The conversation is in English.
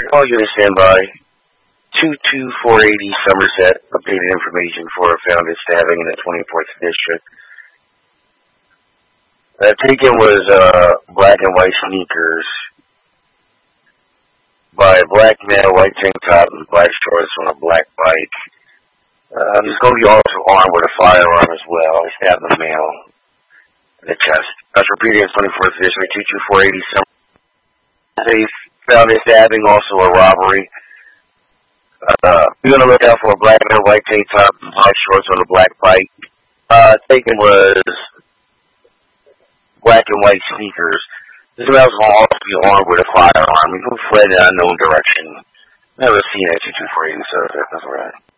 All units stand by. 22480 Somerset. Updated information for a found stabbing in the 24th District. Taken was black and white sneakers by a black male, white tank top, and black shorts on a black bike. He's going to be also armed with a firearm as well. He stabbed the male in the chest. That's repeating in 24th District, 22480 Somerset. They found a stabbing, also a robbery. Be on the lookout for a black and white tank top and black shorts on a black bike. Taken was black and white sneakers. This man was also be armed with a firearm. He fled in an unknown direction. Never seen it, 22480, so that's alright.